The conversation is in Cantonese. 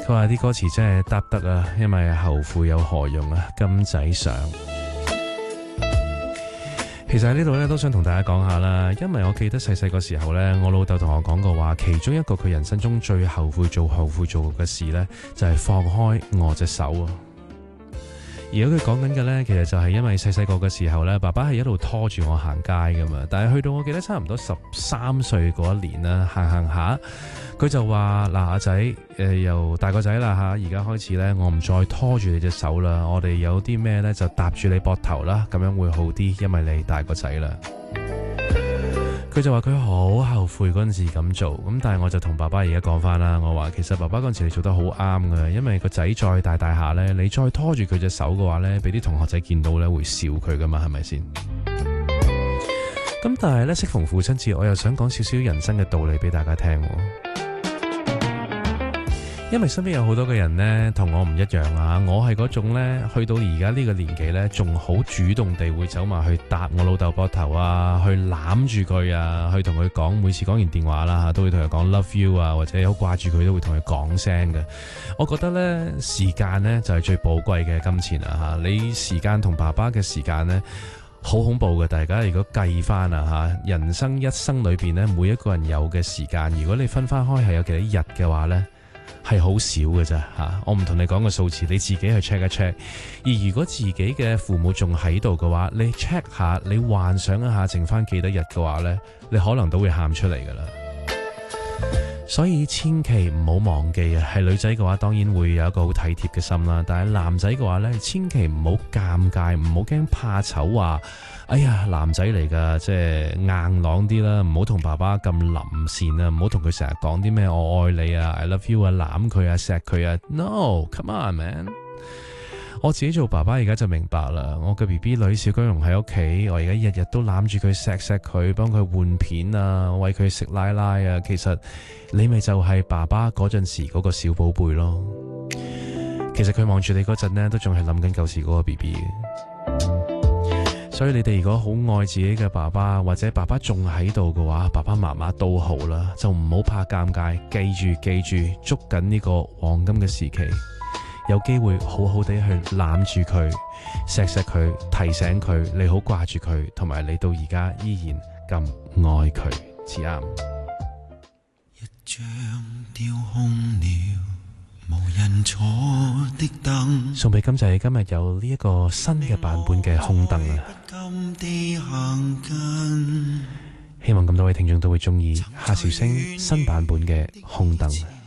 佢話啲歌詞真係答得啊，因為後悔有何用啊，金仔相。其實喺呢度咧都想同大家講下啦，因為我記得細細個時候呢，我老豆同我講過話，其中一個佢人生中最後悔做嘅事呢，就係放開我隻手啊。而家佢講緊嘅呢，其實就係因為細細個嘅時候呢，爸爸係一路拖住我行街噶嘛。但係去到我記得差唔多13歲嗰一年啦，行下，佢就話嗱，阿仔，由大個仔啦吓，而家開始呢，我唔再拖住你隻手啦，我哋有啲咩呢，就搭住你膊頭啦，咁樣會好啲，因為你大個仔啦。佢就話佢好後悔嗰陣時咁做，咁但係我就同爸爸而家講翻啦，我話其實爸爸嗰陣時你做得好啱㗎，因為個仔再大下呢，你再拖住佢隻手嘅話呢，俾啲同學仔見到呢會笑佢噶嘛，係咪先？咁但係呢，適逢父親節，我又想講少少人生嘅道理俾大家聽。因為身邊有好多嘅人呢，同我唔一樣啊！我係嗰種呢，去到而家呢個年紀呢，仲好主動地會走埋去搭我老豆膊頭啊，去攬住佢啊，去同佢講，每次講完電話啦，都會同佢講 love you 啊，或者好掛住佢都會同佢講聲嘅。我覺得呢，時間呢就係最寶貴嘅金錢啊！你時間同爸爸嘅時間呢，好恐怖嘅。大家如果計翻啊，人生一生裏邊呢，每一個人有嘅時間，如果你分翻開係有幾多日嘅話呢，係好少嘅咋吓，我唔同你講個數字，你自己去 check 一 check。而如果自己嘅父母仲喺度嘅話，你 check 下，你幻想一下剩翻幾多日嘅話呢，你可能都會喊出嚟噶啦。所以千祈唔好忘記啊，係女仔嘅話當然會有一個好體貼嘅心啦，但係男仔嘅話呢，千祈唔好尷尬，唔好驚怕醜話，哎呀，男仔嚟噶，即係硬朗啲啦，唔好同爸爸咁臨線啊，唔好同佢成日講啲咩我愛你啊 I love you 啊，攬佢啊，錫佢啊 No come on man。 我自己做爸爸而家就明白啦，我嘅 BB 女小姜蓉喺屋企，我而家日日都攬住佢錫佢，幫佢換片啊，餵佢食奶奶啊，其實你咪就係爸爸嗰陣時嗰個小寶貝咯。其實佢望住你嗰陣呢，都仲係諗緊舊時嗰個 BB 嘅。所以你哋如果好愛自己嘅爸爸，或者爸爸仲喺度嘅話，爸爸媽媽都好啦，就唔好怕尷尬，記住捉緊呢個黃金嘅時期，有機會好好地去攬住佢，錫佢，提醒佢你好掛住佢，同埋你到而家依然咁愛佢，至啱。 一張雕空了無人坐的燈， 送俾金仔，今日有呢一個新嘅版本嘅空燈啊！希望咁多位聽眾都會中意夏韶聲新版本嘅空燈。